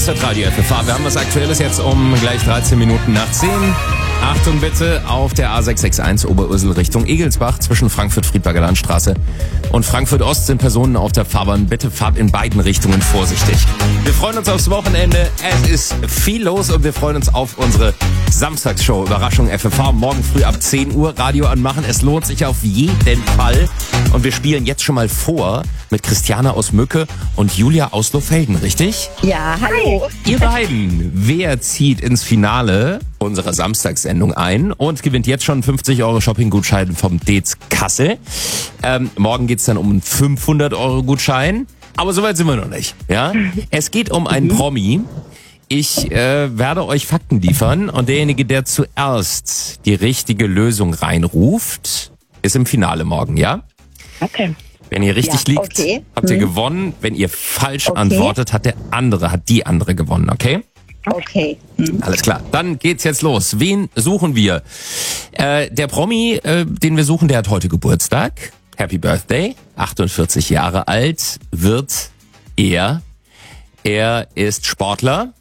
Hitradio FFH. Wir haben was Aktuelles jetzt um gleich 13 Minuten nach 10. Achtung bitte, auf der A661 Oberursel Richtung Egelsbach zwischen Frankfurt-Friedberger Landstraße und Frankfurt-Ost sind Personen auf der Fahrbahn. Bitte fahrt in beiden Richtungen vorsichtig. Wir freuen uns aufs Wochenende. Es ist viel los und wir freuen uns auf unsere Samstagsshow. Überraschung FFH. Morgen früh ab 10 Uhr Radio anmachen. Es lohnt sich auf jeden Fall. Und wir spielen jetzt schon mal vor mit Christiane aus Mücke und Julia aus Lohfelden, richtig? Ja, hallo. Ihr beiden, wer zieht ins Finale unserer Samstagssendung ein und gewinnt jetzt schon 50 Euro Shopping-Gutschein vom Dez Kassel? Morgen geht's dann um einen 500 Euro Gutschein, aber soweit sind wir noch nicht. Ja? Es geht um einen Promi. Ich werde euch Fakten liefern und derjenige, der zuerst die richtige Lösung reinruft, ist im Finale morgen, ja? Okay. Wenn ihr richtig liegt, habt ihr gewonnen. Wenn ihr falsch antwortet, hat die andere gewonnen, okay? Okay. Alles klar, dann geht's jetzt los. Wen suchen wir? Der Promi, den wir suchen, der hat heute Geburtstag. Happy Birthday, 48 Jahre alt wird er. Er ist Sportler,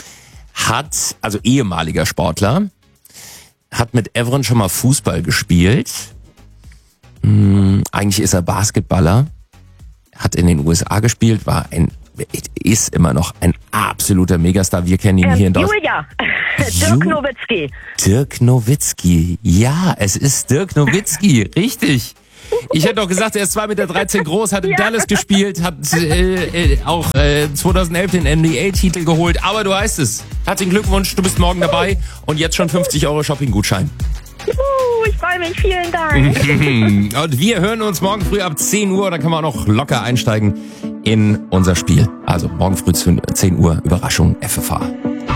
also ehemaliger Sportler, hat mit Evren schon mal Fußball gespielt. Eigentlich ist er Basketballer, hat in den USA gespielt, ist immer noch ein absoluter Megastar. Wir kennen ihn hier in Deutschland. Julia, Dirk Nowitzki. Dirk Nowitzki, ja, es ist Dirk Nowitzki, richtig. Ich hätte doch gesagt, er ist 2,13 Meter groß, hat in Dallas gespielt, hat auch 2011 den NBA-Titel geholt, aber du heißt es. Herzlichen Glückwunsch, du bist morgen dabei und jetzt schon 50 Euro Shopping-Gutschein. Ich freue mich, vielen Dank. Und wir hören uns morgen früh ab 10 Uhr, dann kann man auch noch locker einsteigen in unser Spiel. Also morgen früh 10 Uhr, Überraschung FFH.